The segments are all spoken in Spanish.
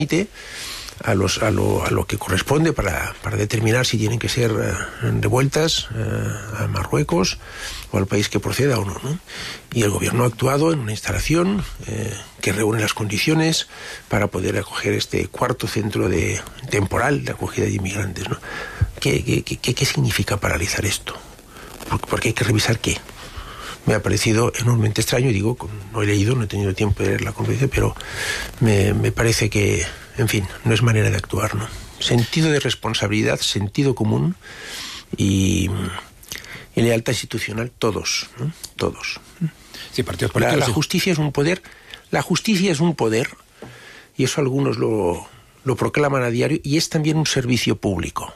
a lo que corresponde para determinar si tienen que ser devueltas a Marruecos o al país que proceda o no, ¿no? Y el gobierno ha actuado en una instalación que reúne las condiciones para poder acoger este cuarto centro temporal de acogida de inmigrantes, ¿no? ¿Qué significa paralizar esto? Porque hay que revisar qué. Me ha parecido enormemente extraño, y digo, no he leído, no he tenido tiempo de leer la conferencia, pero me parece que, en fin, no es manera de actuar, ¿no? Sentido de responsabilidad, sentido común y lealtad institucional, todos, ¿no? Todos. Sí, partidos políticos. La justicia es un poder, y eso algunos lo proclaman a diario, y es también un servicio público.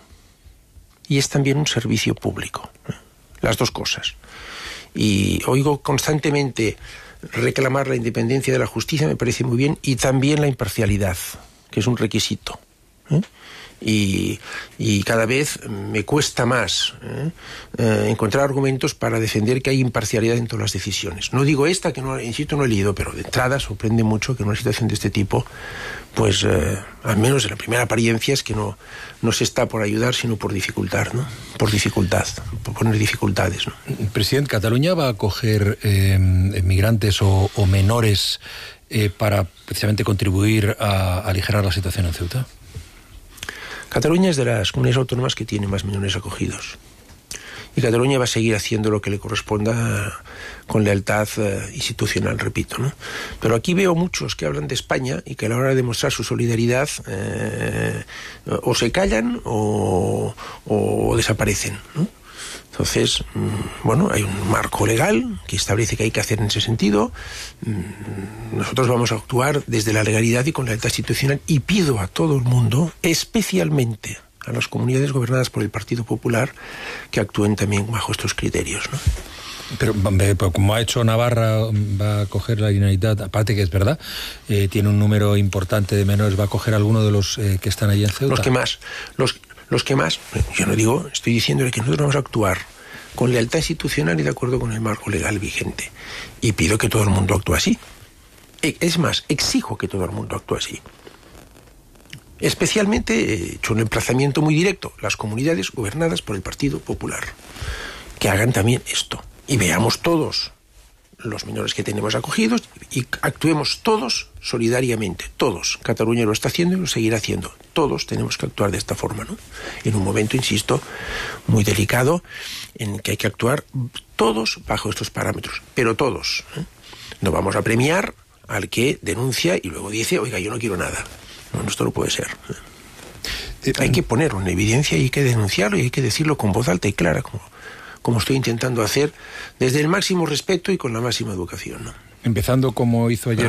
Las dos cosas. Y oigo constantemente reclamar la independencia de la justicia, me parece muy bien, y también la imparcialidad, que es un requisito. Y cada vez me cuesta más encontrar argumentos para defender que hay imparcialidad en todas las decisiones. No digo esta, que no, insisto, no he leído, pero de entrada sorprende mucho que en una situación de este tipo, pues al menos en la primera apariencia, es que no se está por ayudar, sino por dificultar, ¿no? Por poner dificultades, ¿no? Presidente, ¿Cataluña va a acoger migrantes o menores para precisamente contribuir a aligerar la situación en Ceuta? Cataluña es de las comunidades autónomas que tiene más menores acogidos. Y Cataluña va a seguir haciendo lo que le corresponda con lealtad institucional, repito, ¿no? Pero aquí veo muchos que hablan de España y que a la hora de mostrar su solidaridad o se callan o desaparecen, ¿no? Entonces, bueno, hay un marco legal que establece que hay que hacer en ese sentido. Nosotros vamos a actuar desde la legalidad y con lealtad institucional, y pido a todo el mundo, especialmente a las comunidades gobernadas por el Partido Popular, que actúen también bajo estos criterios, ¿no? Pero como ha hecho Navarra, va a coger la Generalitat, aparte que es verdad, tiene un número importante de menores, ¿va a coger alguno de los que están allí en Ceuta? Los que más, yo no digo, estoy diciéndole que nosotros vamos a actuar con lealtad institucional y de acuerdo con el marco legal vigente. Y pido que todo el mundo actúe así. Es más, exijo que todo el mundo actúe así. Especialmente, he hecho un emplazamiento muy directo, las comunidades gobernadas por el Partido Popular, que hagan también esto. Y veamos todos los menores que tenemos acogidos y actuemos todos solidariamente, todos. Cataluña lo está haciendo y lo seguirá haciendo. Todos tenemos que actuar de esta forma, ¿no? En un momento, insisto, muy delicado, en que hay que actuar todos bajo estos parámetros, pero todos, ¿eh? No vamos a premiar al que denuncia y luego dice, oiga, yo no quiero nada. No, esto no puede ser. Hay que ponerlo en evidencia y hay que denunciarlo y hay que decirlo con voz alta y clara, como estoy intentando hacer, desde el máximo respeto y con la máxima educación, ¿no? Empezando como hizo ayer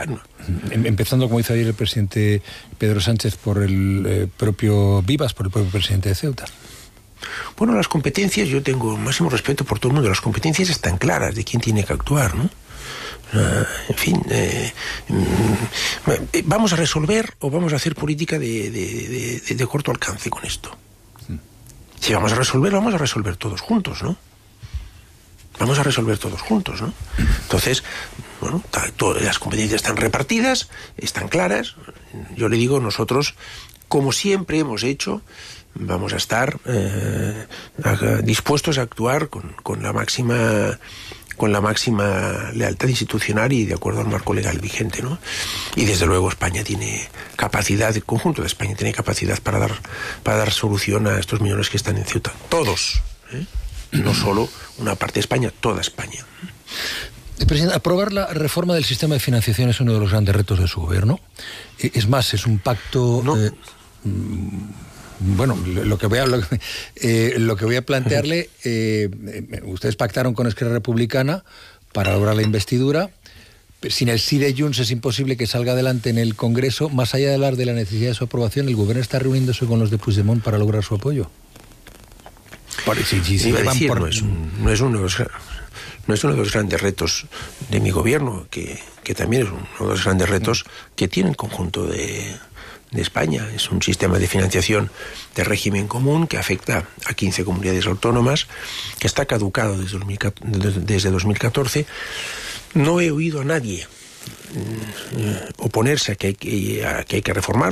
el presidente Pedro Sánchez por el propio Vivas, por el propio presidente de Ceuta. Bueno, las competencias, yo tengo máximo respeto por todo el mundo, las competencias están claras de quién tiene que actuar, ¿no? En fin, ¿vamos a resolver o vamos a hacer política de corto alcance con esto? Si vamos a resolver todos juntos, ¿no? Vamos a resolver todos juntos, ¿no? Entonces, bueno, las competencias están repartidas, están claras. Yo le digo, nosotros, como siempre hemos hecho, vamos a estar dispuestos a actuar con la máxima lealtad institucional y de acuerdo al marco legal vigente, ¿no? Y desde luego España tiene capacidad, el conjunto de España tiene capacidad para dar solución a estos millones que están en Ceuta. Todos, ¿eh? No solo una parte de España, toda España. Presidente, aprobar la reforma del sistema de financiación es uno de los grandes retos de su gobierno. Es más, es un pacto... No. Bueno, lo que voy a plantearle, ustedes pactaron con Esquerra Republicana para lograr la investidura. Sin el sí de Junts es imposible que salga adelante en el Congreso. Más allá de hablar de la necesidad de su aprobación, ¿el gobierno está reuniéndose con los de Puigdemont para lograr su apoyo? No es uno de los grandes retos de mi gobierno, que también es uno de los grandes retos que tiene el conjunto de España. Es un sistema de financiación de régimen común que afecta a 15 comunidades autónomas, que está caducado desde 2014. No he oído a nadie oponerse a que hay que reformar